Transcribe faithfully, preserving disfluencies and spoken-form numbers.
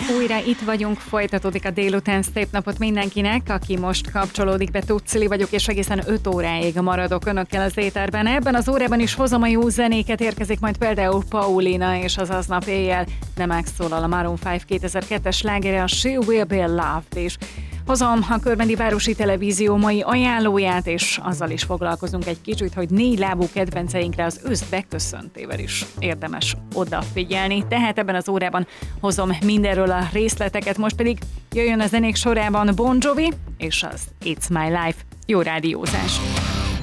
Újra itt vagyunk, folytatódik a délután, szép napot mindenkinek, aki most kapcsolódik be, Tucili vagyok, és egészen öt óráig maradok önökkel az éterben. Ebben az órában is hozom a jó zenéket, érkezik majd például Paulina, és az aznap éjjel nem megszólal a Maroon öt kétezer-kettes slágere, a She Will Be Loved is. Hozom a Körmendi Városi Televízió mai ajánlóját, és azzal is foglalkozunk egy kicsit, hogy négy lábú kedvenceinkre az ősz beköszöntével is érdemes odafigyelni. Tehát ebben az órában hozom mindenről a részleteket, most pedig jöjjön a zenék sorában Bon Jovi, és az It's My Life. Jó rádiózás!